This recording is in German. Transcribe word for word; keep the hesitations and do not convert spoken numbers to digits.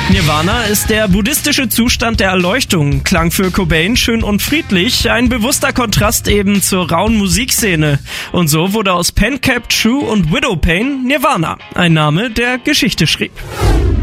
Nirvana ist der buddhistische Zustand der Erleuchtung, klang für Cobain schön und friedlich, ein bewusster Kontrast eben zur rauen Musikszene. Und so wurde aus Pen Cap, True und Widowpain Nirvana, ein Name, der Geschichte schrieb.